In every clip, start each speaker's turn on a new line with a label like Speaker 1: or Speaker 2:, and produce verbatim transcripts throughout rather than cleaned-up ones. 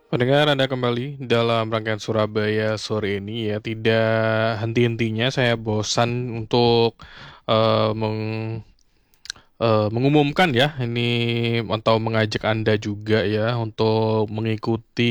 Speaker 1: Pendengar Anda kembali dalam rangkaian Surabaya sore ini ya, tidak henti-hentinya saya bosan untuk eh, meng- eh, mengumumkan ya ini atau mengajak Anda juga ya untuk mengikuti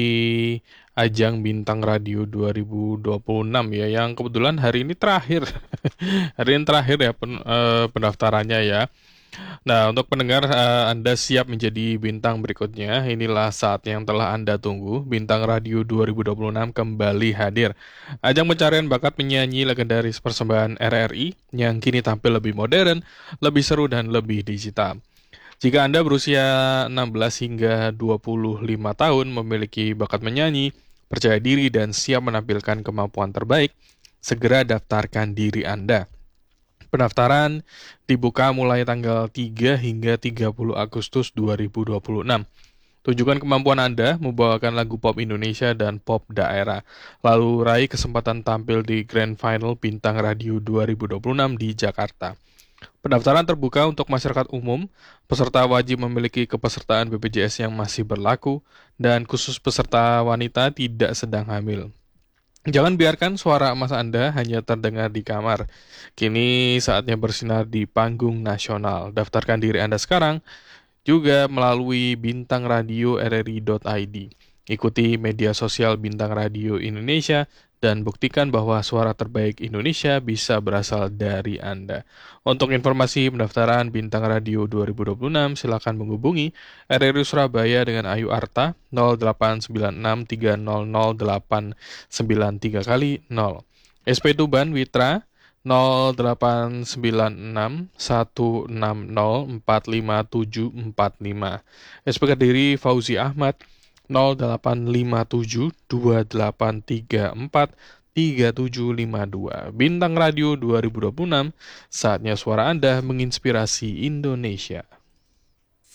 Speaker 1: ajang Bintang Radio dua ribu dua puluh enam ya, yang kebetulan hari ini terakhir. Hari ini terakhir ya pen- eh, pendaftarannya ya. Nah, untuk pendengar, eh, Anda siap menjadi bintang berikutnya. Inilah saat yang telah Anda tunggu. Bintang Radio dua ribu dua puluh enam kembali hadir. Ajang pencarian bakat penyanyi legendaris persembahan R R I yang kini tampil lebih modern, lebih seru, dan lebih digital. Jika Anda berusia enam belas hingga dua puluh lima tahun, memiliki bakat menyanyi, percaya diri, dan siap menampilkan kemampuan terbaik, segera daftarkan diri Anda. Pendaftaran dibuka mulai tanggal tiga hingga tiga puluh Agustus dua ribu dua puluh enam. Tunjukkan kemampuan Anda membawakan lagu pop Indonesia dan pop daerah. Lalu raih kesempatan tampil di Grand Final Bintang Radio dua ribu dua puluh enam di Jakarta. Pendaftaran terbuka untuk masyarakat umum. Peserta wajib memiliki kepesertaan B P J S yang masih berlaku, dan khusus peserta wanita tidak sedang hamil. Jangan biarkan suara emas Anda hanya terdengar di kamar. Kini saatnya bersinar di panggung nasional. Daftarkan diri Anda sekarang juga melalui bintang radio r r i dot i d. Ikuti media sosial Bintang Radio Indonesia dan buktikan bahwa suara terbaik Indonesia bisa berasal dari Anda. Untuk informasi pendaftaran Bintang Radio dua ribu dua puluh enam, silakan menghubungi R R I Surabaya dengan Ayu Arta nol delapan sembilan enam tiga nol nol delapan sembilan tiga kali nol. S P Tuban Witra nol delapan sembilan enam satu enam nol empat lima tujuh empat lima. S P Kediri Fauzi Ahmad nol delapan lima tujuh dua delapan tiga empat tiga tujuh lima dua. Bintang Radio dua ribu dua puluh enam, saatnya suara Anda menginspirasi Indonesia.